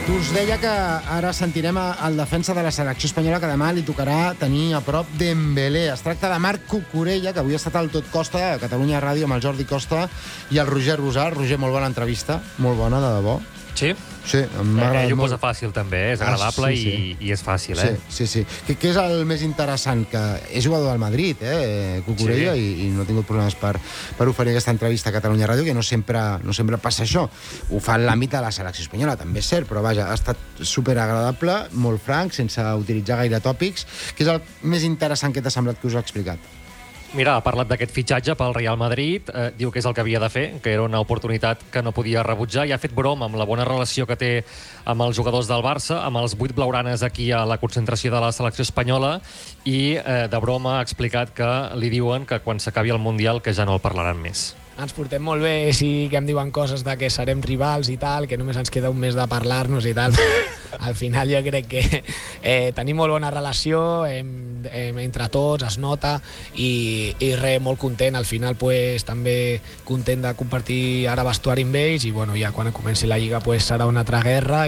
Us deia que ara sentirem el defensa de la selecció espanyola, que demà li tocarà tenir a prop Dembélé. Es tracta de Marc Cucurella, que avui ha estat al Tot Costa, a Catalunya Ràdio, amb el Jordi Costa i el Roger Rosal. Roger, molt bona entrevista, molt bona, de debò. Sí? Sí, m'ha agradat ell ho molt. posa fàcil, també, és agradable i és fàcil, Sí. Què és el més interessant? Que és jugador del Madrid, Cucurella, i no ha tingut problemes per oferir aquesta entrevista a Catalunya Ràdio, que no sempre passa això. Ho fa en l'àmbit de la selecció espanyola, també és cert, però vaja, ha estat superagradable, molt franc, sense utilitzar gaire tòpics. Què és el més interessant que t'ha semblat que us ha explicat? Mira, ha parlat d'aquest fitxatge pel Real Madrid, diu que és el que havia de fer, que era una oportunitat que no podia rebutjar, i ha fet broma amb la bona relació que té amb els jugadors del Barça, amb els 8 blaugranes aquí a la concentració de la selecció espanyola, i de broma ha explicat que li diuen que quan s'acabi el Mundial que ja no el parlaran més. Ens portem molt bé, sí que em diuen coses de que serem rivals i tal, que només ens queda un mes de parlar-nos i tal. Al final jo crec que tenim molt bona relació entre tots, es nota, i res, molt content. Al final pues, també content de compartir ara vestuari amb ells, i bueno, ja quan comenci la Lliga pues, serà una altra guerra.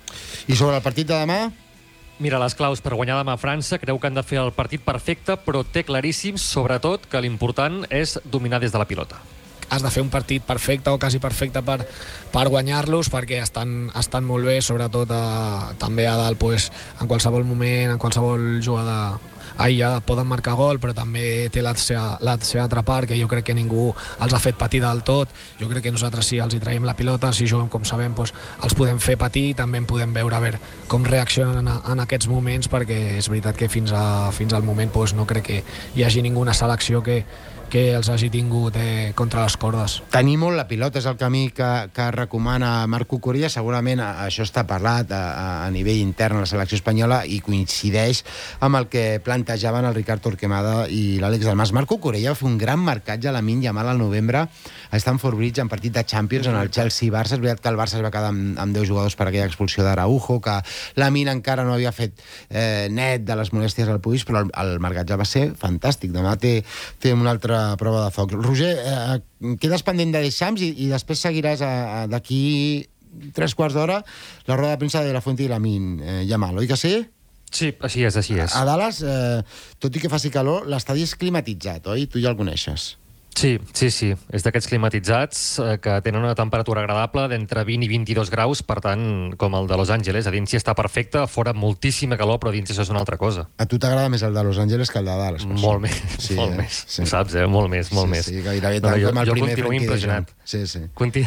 I sobre el partit de demà? Mira, les claus per guanyar demà a França, creu que han de fer el partit perfecte, però té claríssim, sobretot, que l'important és dominar des de la pilota. Has de fer un partit perfecte o quasi perfecte per guanyar-los, perquè estan molt bé, sobretot també a dalt, pues, en qualsevol moment, en qualsevol jugada ja poden marcar gol, però també té la seva altra part, que jo crec que ningú els ha fet patir del tot. Jo crec que nosaltres, si els hi traiem la pilota, si juguem com sabem, doncs els podem fer patir, també en podem veure a veure com reaccionen en aquests moments, perquè és veritat que fins al moment doncs, no crec que hi hagi ninguna selecció que els hagi tingut contra les cordes. Tenir molt la pilota és el camí que recomana Marc Cucurella. Segurament això està parlat a nivell intern a la selecció espanyola i coincideix amb el que plantejaven el Ricard Torquemada i l'Àlex Dalmas. Marc Cucurella va fer un gran marcatge a Lamine Yamal al novembre a Stamford Bridge en partit de Champions en el Chelsea-Barça. És veritat que el Barça es va quedar amb 10 jugadors per aquella expulsió d'Araujo, que Lamine encara no havia fet net de les molèsties al puix, però el marcatge va ser fantàstic. Demà té una altra prova de foc. Roger, quedes pendent de Deschamps i després seguiràs d'aquí 3/4 d'hora la roda de premsa de la Fuente i Lamine Yamal, oi que sí? Sí, així és. A Dallas, tot i que faci calor, l'estadi és climatitzat, oi? Tu ja el coneixes. Sí. És d'aquests climatitzats que tenen una temperatura agradable d'entre 20 i 22 graus, per tant, com el de Los Angeles. A dins hi està perfecte, a fora moltíssima calor, però a dins això és una altra cosa. A tu t'agrada més el de Los Angeles que el de Dallas? Molt més, sí, molt més. Sí. Ho saps, molt més. Sí, gairebé tant com el primer continuo impressionat. Sí.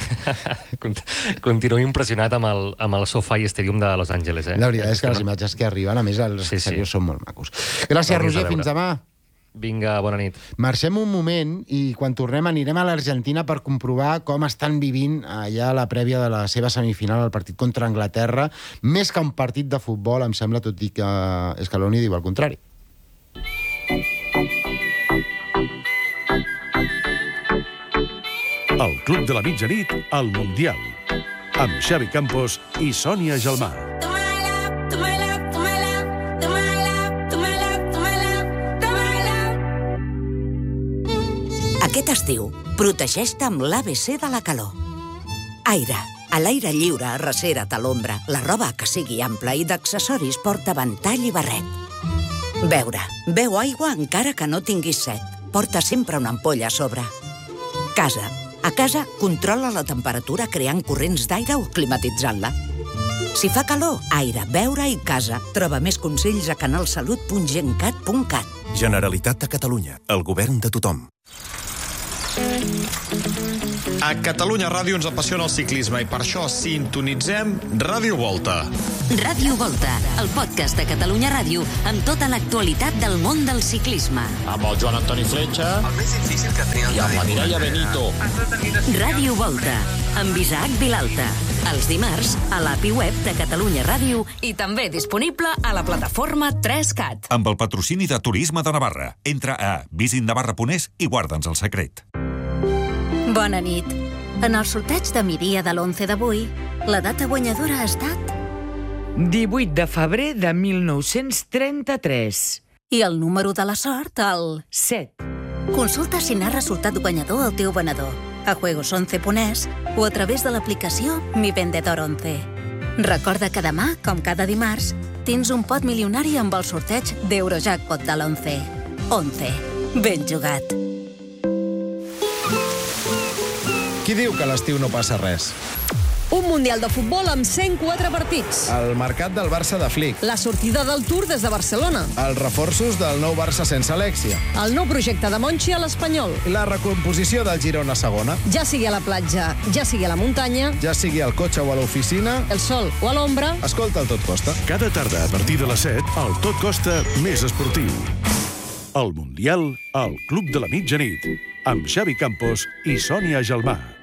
Continuo impressionat amb el SoFi Stadium de Los Angeles. La veritat és que les imatges que arriben, a més, els exteriors són molt macos. Gràcies, Roger, fins demà. Vinga, bona nit. Marxem un moment i quan tornem anirem a l'Argentina per comprovar com estan vivint allà la prèvia de la seva semifinal al partit contra Anglaterra. Més que un partit de futbol, em sembla, tot i que Scaloni diu el contrari. El Club de la Mitjanit al Mundial, amb Xavi Campos i Sònia Gelmà. Aquest estiu, protegeix-te amb l'ABC de la calor. Aire. A l'aire lliure, arrecera't a l'ombra. La roba que sigui ampla i d'accessoris porta ventall i barret. Beure. Beu aigua encara que no tinguis set. Porta sempre una ampolla a sobre. Casa. A casa, controla la temperatura creant corrents d'aire o climatitzant-la. Si fa calor, aire, beure i casa. Troba més consells a canalsalut.gencat.cat. Generalitat de Catalunya. El govern de tothom. A Catalunya Ràdio ens apassiona el ciclisme i per això sintonitzem Ràdio Volta. Ràdio Volta, el podcast de Catalunya Ràdio amb tota l'actualitat del món del ciclisme. Amb el Joan Antoni Fletxa. El més difícil que tenia el i amb la Mireia Benito. Ràdio Volta, amb Isaac Vilalta. Els dimarts, a l'API web de Catalunya Ràdio i també disponible a la plataforma 3CAT. Amb el patrocini de Turisme de Navarra. Entra a visitnavarra.es i guarda'ns el secret. Bona nit. En el sorteig de migdia de l'11 d'avui, la data guanyadora ha estat 18 de febrer de 1933. I el número de la sort, el 7. Consulta si n'ha resultat guanyador el teu venedor a juegos11.es o a través de l'aplicació Mi Vendedor 11. Recorda que demà, com cada dimarts, tens un pot milionari amb el sorteig d'Eurojackpot de l'11. 11. Ben jugat. Qui diu que a l'estiu no passa res? Un Mundial de futbol amb 104 partits. El mercat del Barça de Flick. La sortida del Tour des de Barcelona. Els reforços del nou Barça sense Alexia. El nou projecte de Monchi a l'Espanyol. La recomposició del Girona segona. Ja sigui a la platja, ja sigui a la muntanya. Ja sigui al cotxe o a l'oficina. El sol o a l'ombra. Escolta el Tot Costa. Cada tarda a partir de les 7, el Tot Costa més esportiu. El Mundial al Club de la Mitjanit, amb Xavi Campos i Sònia Gelmà.